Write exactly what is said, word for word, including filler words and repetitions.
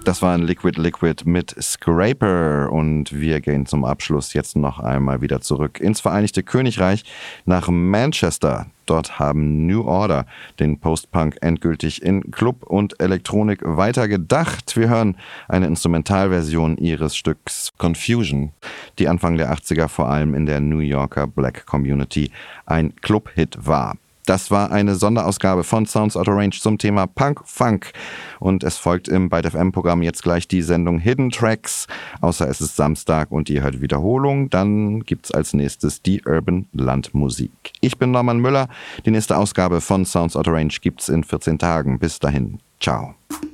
Das war ein Liquid Liquid mit Scraper und wir gehen zum Abschluss jetzt noch einmal wieder zurück ins Vereinigte Königreich nach Manchester. Dort haben New Order den Post-Punk endgültig in Club und Elektronik weitergedacht. Wir hören eine Instrumentalversion ihres Stücks Confusion, die Anfang der achtziger vor allem in der New Yorker Black Community ein Club-Hit war. Das war eine Sonderausgabe von Sounds Out of Range zum Thema Punk-Funk. Und es folgt im Byte F M-Programm jetzt gleich die Sendung Hidden Tracks. Außer es ist Samstag und ihr hört Wiederholung, dann gibt's als nächstes die Urban Landmusik. Ich bin Norman Müller. Die nächste Ausgabe von Sounds Out of Range gibt's in vierzehn Tagen. Bis dahin. Ciao.